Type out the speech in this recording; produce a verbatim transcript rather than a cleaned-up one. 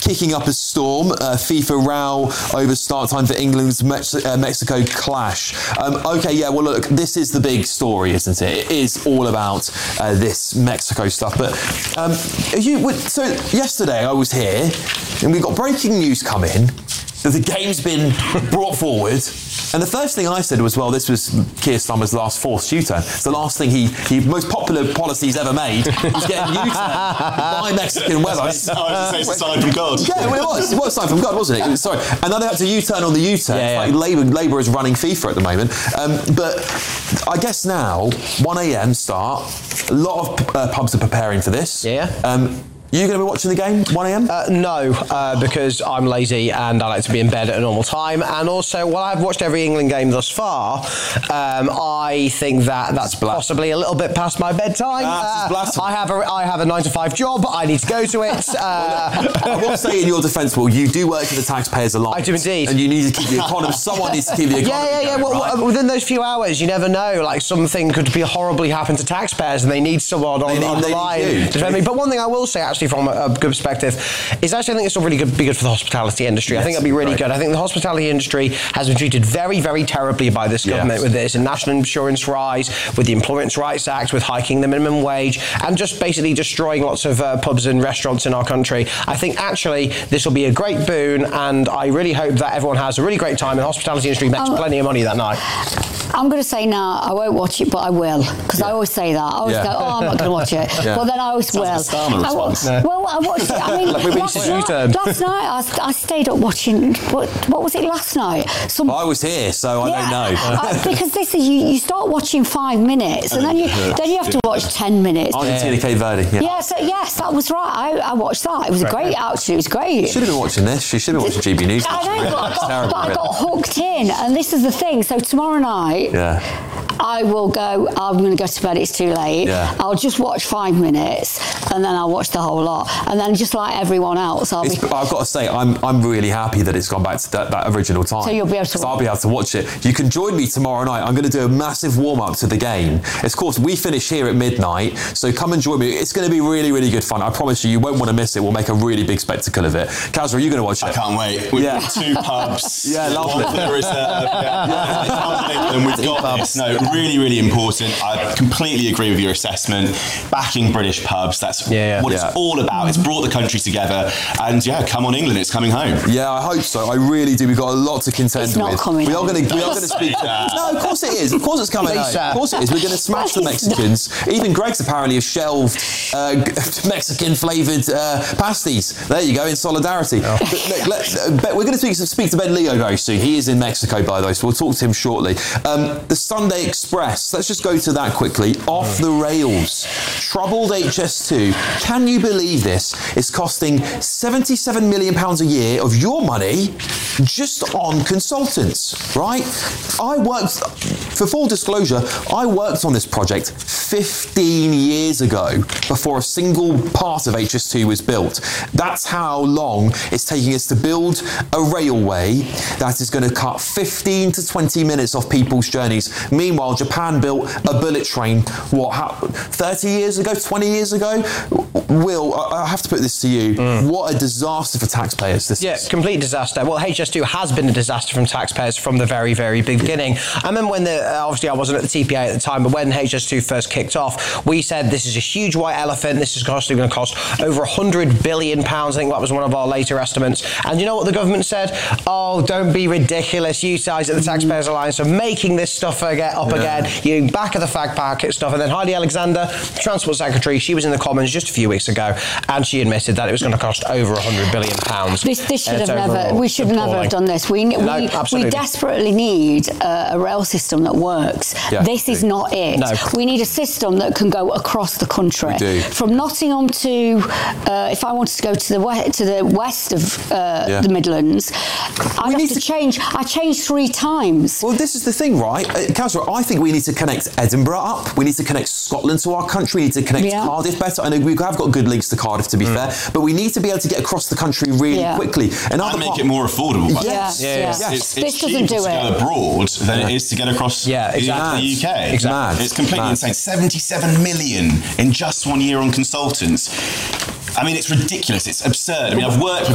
kicking up a storm. Uh, FIFA row over start time for England's Mex- uh, Mexico clash. Um, okay, yeah, well, look, this is the big story, isn't it? It is all about uh, this Mexico stuff. But um, are you, so yesterday I was here and we got breaking news come in that the game's been brought forward. And the first thing I said was, well, this was Keir Starmer's last forced U-turn. It's the last thing he, he most popular policy he's ever made was getting U-turn by Mexican weather. I was going to say it's a sign from God. Yeah, well, it was. It was a sign from God, wasn't it? it was, sorry. And now they had to U-turn on the U-turn. Yeah, it's yeah. like Labour, Labour is running FIFA at the moment. Um, but I guess now, one a.m. start, a lot of uh, pubs are preparing for this. Yeah. Um, Are you going to be watching the game, one a.m? Uh, no, uh, because I'm lazy and I like to be in bed at a normal time. And also, while I've watched every England game thus far, um, I think that that's possibly a little bit past my bedtime. Ah, uh, I have a I have a nine to five job. I need to go to it. Uh, I will say, in your defence, Will, you do work for the Taxpayers Alliance. I do indeed, and you need to keep the economy. Someone needs to keep the economy. Yeah, yeah, yeah. Going, well, right? within those few hours, you never know. Like something could be horribly happen to taxpayers, and they need someone on, They need- on the they line need you. to defend me. But one thing I will say, actually, from a, a good perspective, is actually I think it's really good, be good for the hospitality industry. Yes, I think it'll be really right. good. I think the hospitality industry has been treated very, very terribly by this government Yes. with this, and national insurance rise, with the Employment Rights Act, with hiking the minimum wage, and just basically destroying lots of uh, pubs and restaurants in our country. I think actually this will be a great boon, and I really hope that everyone has a really great time, and the hospitality industry makes Um, plenty of money that night. I'm going to say now, I won't watch it, but I will. Because yeah. I always say that. I always Yeah. go, oh, I'm not going to watch it. Yeah. But then I always Sounds will. like a Starmer I wa- response. No. Well, I watched it. I mean, Like, maybe last, it's night, U-turn. last night, I, st- I stayed up watching, what, what was it last night? Some, I was here, so I don't know. uh, because this is, you, you start watching five minutes, and then you then you have to watch ten minutes. Argentina, Cape Verde. Yeah. Yeah, so yes, that was right. I, I watched that. It was great, actually. It was great. Should have been watching this. She should have been watching G B News. I know, but I, It's got, terrible, but I really. got hooked in, and this is the thing. So tomorrow night, Yeah. I will go, I'm going to go to bed, it's too late. Yeah. I'll just watch five minutes, and then I'll watch the whole lot. And then just like everyone else, I'll It's, be... I've got to say, I'm I'm really happy that it's gone back to that, that original time. So you'll be able to So I'll be able to watch it. You can join me tomorrow night. I'm going to do a massive warm-up to the game. Of course, we finish here at midnight, so come and join me. It's going to be really, really good fun. I promise you, you won't want to miss it. We'll make a really big spectacle of it. Kaz, are you going to watch it? I can't wait. We've Yeah. got two pubs. Yeah, lovely. One for the reserve. Yeah. Yeah. And we've got this. No, really, really important. I completely agree with your assessment. Backing British pubs, that's Yeah, yeah. what Yeah. it's all about. It's brought the country together. And yeah, come on England, it's coming home. Yeah, I hope so. I really do. We've got a lot to contend It's not with. coming we are home. going to we are going to speak. No, of course it is. Of course it's coming Lisa. home. Of course it is. We're going to smash the Mexicans. Even Greg's apparently has shelved uh, Mexican flavoured uh, pasties. There you go, in solidarity. Oh. But, look, let, uh, Ben- we're going to speak, speak to Ben Leo very soon. He is in Mexico, by the way, so we'll talk to him shortly. Um, the Sunday Express. Let's just go to that quickly. Off the rails. Troubled H S two. Can you believe this? It's costing seventy-seven million pounds a year of your money just on consultants, right? I worked, for full disclosure, I worked on this project fifteen years ago before a single part of H S two was built. That's how long it's taking us to build a railway that is going to cut fifteen to twenty minutes off people's journeys. Meanwhile, Japan built a bullet train, what, how, thirty years ago, twenty years ago? Will, I I have to put this to you. Mm. What a disaster for taxpayers this Yeah, is. complete disaster. Well, H S two has been a disaster from taxpayers from the very, very beginning. I remember when the, uh, obviously I wasn't at the T P A at the time, but when H S two first kicked off, we said this is a huge white elephant. This is costly going to cost over one hundred billion pounds. I think that was one of our later estimates. And you know what the government said? Oh, don't be ridiculous. You guys at the Taxpayers Alliance are making this stuff get up Yeah. again. You back of the fag packet stuff. And then Heidi Alexander, Transport Secretary, she was in the Commons just a few weeks ago, and she admitted that it was going to cost over one hundred billion pounds. This, this should It's have never. overall We should never appalling. have done this. We we, No, we absolutely. desperately need uh, a rail system that works. Yeah, this is not it. No. We need a system that can go across the country. We do. From Nottingham to, uh, if I wanted to go to the we- to the west of uh, Yeah. the Midlands, I'd have need to, to- change. I changed three times. Well, this is the thing, right? Uh, Councillor, I think we need to connect Edinburgh up. We need to connect Scotland to our country. We need to connect Yeah. Cardiff better. I know we have got good links to Cardiff, to be fair, but we need to be able to get across the country really Yeah. quickly. And, other And make part- it more affordable. by Yes. the way. Yeah, Yes. yeah. It's, This it's doesn't cheaper do to it. go abroad than it is to get across Yeah, the- exactly. the U K. It's mad. It's completely Mad. insane. seventy-seven million in just one year on consultants. I mean, it's ridiculous. It's absurd. I mean, I've worked with